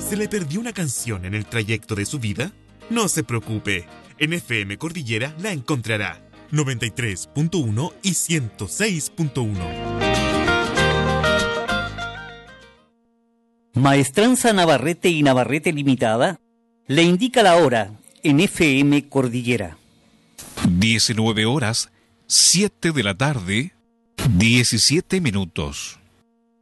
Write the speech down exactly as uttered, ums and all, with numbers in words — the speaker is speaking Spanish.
¿Se le perdió una canción en el trayecto de su vida? No se preocupe, en F M Cordillera la encontrará. noventa y tres punto uno y ciento seis punto uno. Maestranza Navarrete y Navarrete Limitada le indica la hora en F M Cordillera. diecinueve horas, siete de la tarde, diecisiete minutos.